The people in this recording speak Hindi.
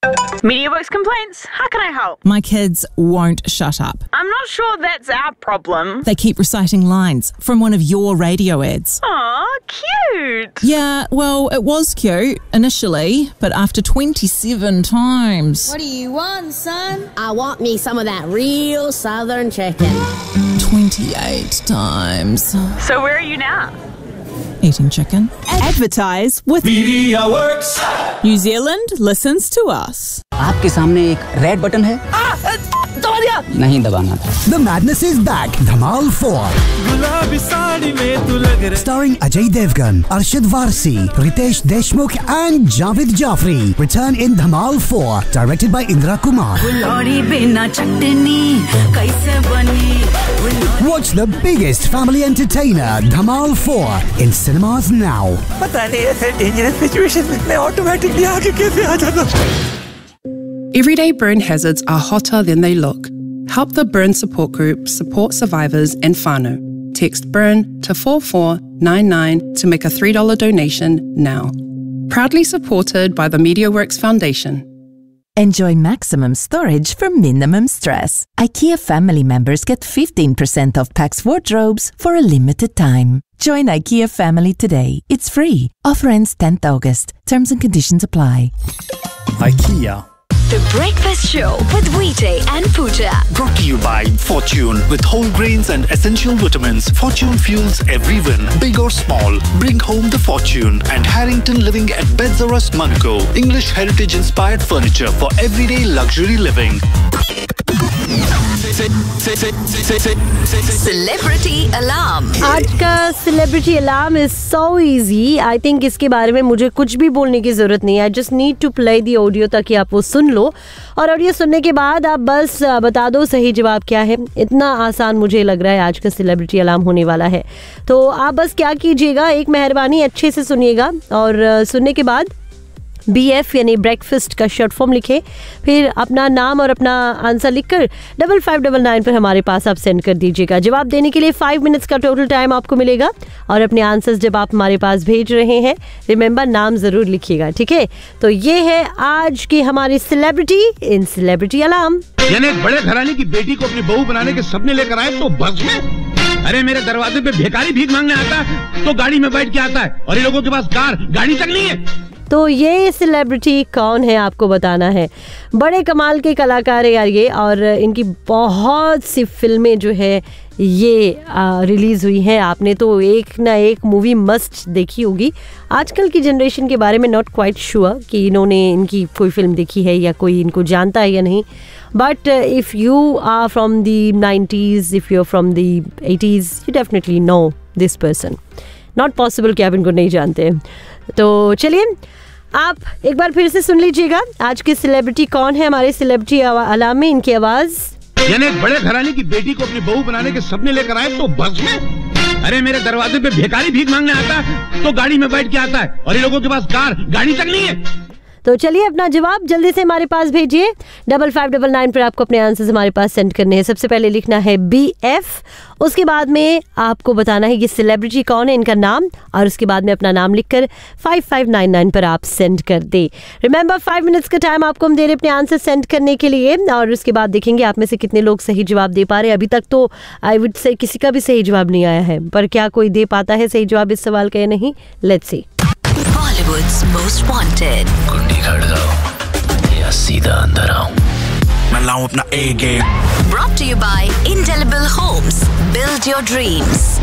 MediaWorks complaints. How can I help? My kids won't shut up. I'm not sure that's our problem. They keep reciting lines from one of your radio ads. Aw, cute. Yeah, well, it was cute initially, but after 27 times. What do you want, son? I want me some of that real southern chicken. 28 times. So where are you now? Eating chicken. Advertise with MediaWorks. New Zealand listens to us. आपके सामने एक रेड बटन है, दबा दिया, नहीं दबाना था। The madness is back. Dhamal 4. गुलाबी साड़ी में तू लग रहा। Starring Ajay Devgan, Arshad Varsi, Ritesh Deshmukh and Javed Jafri. Return in Dhamal 4. Directed by Indra Kumar. Watch the biggest family entertainer, Dhamal 4, in cinemas now. पता नहीं ऐसे dangerous situation में मैं automatically आगे कैसे आ जाता। Everyday burn hazards are hotter than they look. Help the Burn Support Group support survivors in whānau. Text BURN to 4499 to make a $3 donation now. Proudly supported by the MediaWorks Foundation. Enjoy maximum storage for minimum stress. IKEA family members get 15% off Pax wardrobes for a limited time. Join IKEA family today. It's free. Offer ends 10th August. Terms and conditions apply. IKEA. The Breakfast Show with Weeday and Pooja. Brought to you by Fortune. With whole grains and essential vitamins, Fortune fuels every win, big or small. Bring home the fortune. And Harrington Living at Beds R Us, Monaco. English heritage-inspired furniture for everyday luxury living. Celebrity Alarm. आज का celebrity alarm is so easy. I think इसके बारे में मुझे कुछ भी बोलने की जरूरत नहीं है. I just need to play the audio ताकि आप वो सुन लो, और ऑडियो सुनने के बाद आप बस बता दो सही जवाब क्या है. इतना आसान मुझे लग रहा है आज का सेलिब्रिटी अलार्म होने वाला है. तो आप बस क्या कीजिएगा, एक मेहरबानी अच्छे से सुनिएगा, और सुनने के बाद BF यानी ब्रेकफास्ट का शॉर्ट फॉर्म लिखे, फिर अपना नाम और अपना आंसर लिखकर 5599 पर हमारे पास आप सेंड कर दीजिएगा. जवाब देने के लिए 5 मिनट्स का टोटल टाइम आपको मिलेगा, और अपने आंसर्स जब आप हमारे पास भेज रहे हैं रिमेंबर नाम जरूर लिखिएगा, ठीक है. तो ये है आज की हमारी सेलिब्रिटी इन सेलिब्रिटी अलार्म. यानी एक बड़े घराने की बेटी को अपनी बहू बनाने के सपने लेकर आए तो बस में. अरे मेरे दरवाजे पे भिखारी भीख मांगने आता है तो गाड़ी में बैठ के आता है, और इन लोगों के पास कार गाड़ी तक नहीं है. तो ये सेलिब्रिटी कौन है आपको बताना है. बड़े कमाल के कलाकार है यार ये, और इनकी बहुत सी फिल्में जो है ये रिलीज़ हुई हैं. आपने तो एक ना एक मूवी मस्ट देखी होगी. आजकल की जनरेशन के बारे में नॉट क्वाइट श्योर कि इन्होंने इनकी कोई फिल्म देखी है या कोई इनको जानता है या नहीं. But if you are from the 90s, if you are from the 80s, you definitely no this person. Not possible कि आप इनको नहीं जानते. तो चलिए आप एक बार फिर से सुन लीजिएगा आज की सेलिब्रिटी कौन है हमारे सेलिब्रिटी अलार्म में. इनकी आवाज. यानी एक बड़े घराने की बेटी को अपनी बहू बनाने के सपने लेकर आए तो बस में. अरे मेरे दरवाजे पे भिखारी भीख मांगने आता है तो गाड़ी में बैठ के आता है, और इन लोगों के पास कार गाड़ी तक नहीं है. तो चलिए अपना जवाब जल्दी से हमारे पास भेजिए. 5599 पर आपको अपने आंसर्स हमारे पास सेंड करने हैं. सबसे पहले लिखना है BF, उसके बाद में आपको बताना है ये सेलिब्रिटी कौन है, इनका नाम, और उसके बाद में अपना नाम लिखकर 5599 पर आप सेंड कर दे. रिमेंबर 5 मिनट्स का टाइम आपको हम दे रहे अपने आंसर सेंड करने के लिए, और उसके बाद देखेंगे आप में से कितने लोग सही जवाब दे पा रहे हैं. अभी तक तो आई वुड से किसी का भी सही जवाब नहीं आया है, पर क्या कोई दे पाता है सही जवाब इस सवाल का या नहीं. Let's see. Bollywood's Most Wanted. कुंडी खड़काओ या सीधा अंदर आओ. मैं लाऊं अपना A game. Brought to you by Indelible Homes. Build your dreams.